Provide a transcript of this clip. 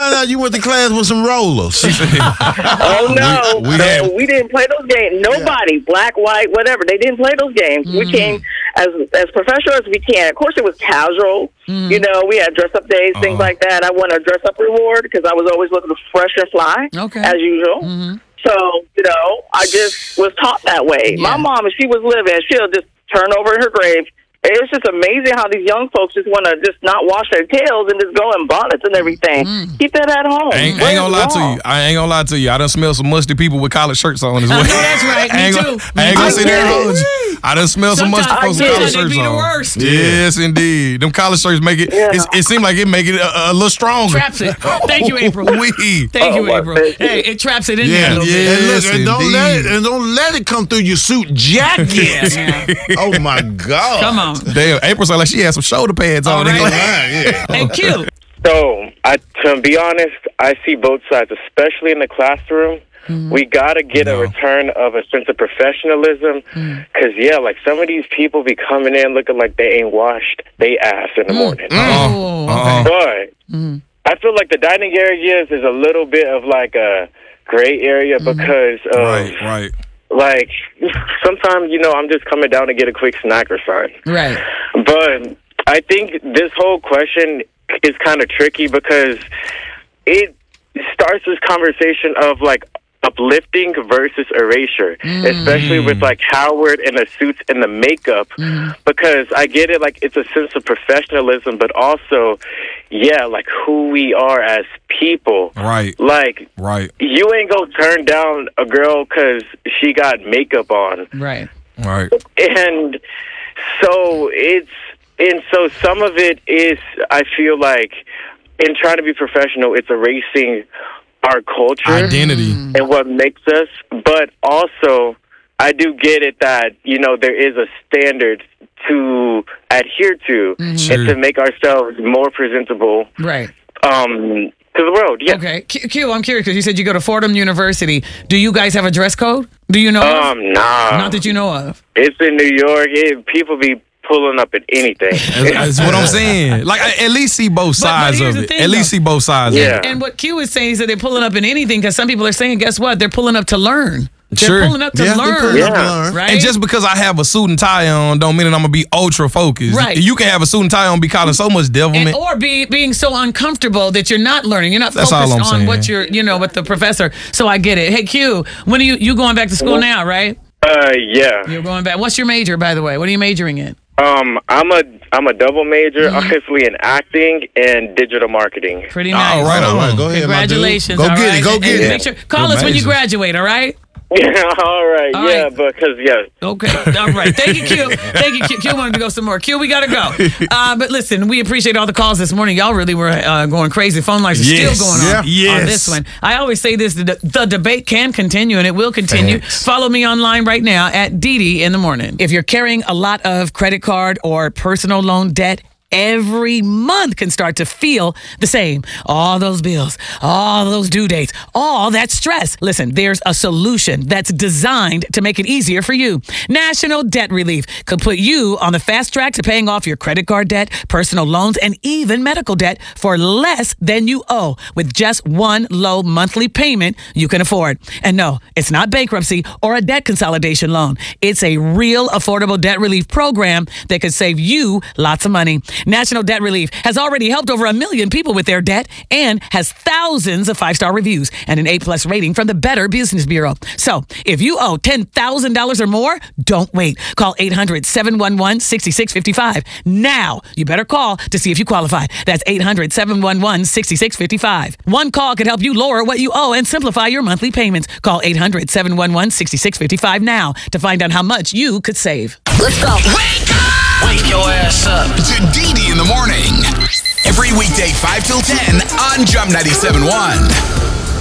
find out you went to class with some rollers? Oh no, we didn't play those games. Nobody, black, white, whatever, they didn't play those games. We came as professional as we can. Of course, it was casual. You know, we had dress up days, things like that. I won a dress up reward because I was always looking fresh and fly, as usual. So, you know, I just was taught that way. My mom, if she was living, she'll just turn over in her grave. It's just amazing how these young folks just want to just not wash their tails and just go in bonnets and everything. Keep that at home. I ain't gonna lie to you. I ain't gonna lie to you. I done smell some musty people with collared shirts on as well. That's right. Me too. I ain't gonna sit there and hold you. I done smell some musty folks with collared shirts be the on. worst. Yes, indeed. Them collared shirts make it. It seems like it make it a little stronger. Traps it. Thank you, April. Thank you, April. Hey, it traps it in there a little bit. And look, don't let it come through your suit jacket. Oh my God. Come on. Damn, April's like she had some shoulder pads on. Hey, Q. So, to be honest, I see both sides, especially in the classroom. We got to get a return of a sense of professionalism. Because, like some of these people be coming in looking like they ain't washed they ass in the morning. But I feel like the dining areas is a little bit of like a gray area because of... Right. Like, sometimes, you know, I'm just coming down to get a quick snack or something. Right. But I think this whole question is kind of tricky because it starts this conversation of, like, uplifting versus erasure, especially with, like, Howard and the suits and the makeup, because I get it, like, it's a sense of professionalism, but also, like, who we are as people. Right. Like, you ain't gonna turn down a girl because she got makeup on. Right. And so so some of it is, I feel like, in trying to be professional, it's erasing our culture, identity, and what makes us. But also, I do get it that, you know, there is a standard to adhere to and to make ourselves more presentable. Right. To the world, Okay. Q, I'm curious because you said you go to Fordham University. Do you guys have a dress code? Do you know? Nah. Not that you know of. It's in New York. People be pulling up at anything. That's what I'm saying. Like, at least see both sides of it. At least see both sides of it. And what Q is saying is that they're pulling up in anything because some people are saying, guess what? They're pulling up to learn. They're pulling up to learn. Right? And just because I have a suit and tie on don't mean that I'm going to be ultra focused. Right. You can have a suit and tie on, be calling so much devilment. Or being so uncomfortable that you're not learning. You're not focused on what you're, with the professor. So I get it. Hey, Q, when are you going back to school now, right? Yeah. You're going back. What's your major, by the way? What are you majoring in? I'm a double major, honestly, in acting and digital marketing. Pretty nice. All right. Go ahead. Congratulations. Go get it. Go get it. Make sure, call us when you graduate, all right? All right. Okay. All right. Thank you, Q. Thank you, Q. Q wanted to go some more. Q, we got to go. But listen, we appreciate all the calls this morning. Y'all really were going crazy. Phone lines are still going on this one. I always say this, the debate can continue, and it will continue. Thanks. Follow me online right now at Dee in the morning. If you're carrying a lot of credit card or personal loan debt, every month can start to feel the same. All those bills, all those due dates, all that stress. Listen, there's a solution that's designed to make it easier for you. National Debt Relief could put you on the fast track to paying off your credit card debt, personal loans, and even medical debt for less than you owe with just one low monthly payment you can afford. And no, it's not bankruptcy or a debt consolidation loan. It's a real affordable debt relief program that could save you lots of money. National Debt Relief has already helped over 1 million people with their debt and has thousands of 5-star reviews and an A+ rating from the Better Business Bureau. So if you owe $10,000 or more, don't wait. Call 800-711-6655. Now, you better call to see if you qualify. That's 800-711-6655. One call could help you lower what you owe and simplify your monthly payments. Call 800-711-6655 now to find out how much you could save. Let's go. Wake up! Wake your ass up to Dee in the morning. Every weekday 5 till 10 on Jump 97.1.